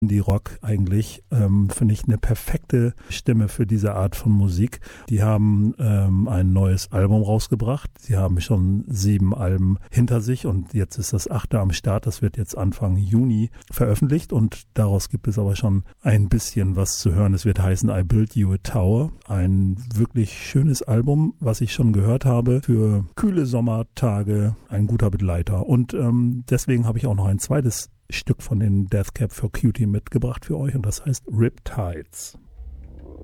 Die Rock eigentlich, finde ich eine perfekte Stimme für diese Art von Musik. Die haben ein neues Album rausgebracht. Sie haben schon 7 Alben hinter sich und jetzt ist das 8. am Start. Das wird jetzt Anfang Juni veröffentlicht und daraus gibt es aber schon ein bisschen was zu hören. Es wird heißen I Built You a Tower. Ein wirklich schönes Album, was ich schon gehört habe für kühle Sommertage. Ein guter Begleiter. Und deswegen habe ich auch noch ein zweites Stück von den Death Cab for Cutie mitgebracht für euch und das heißt Riptides.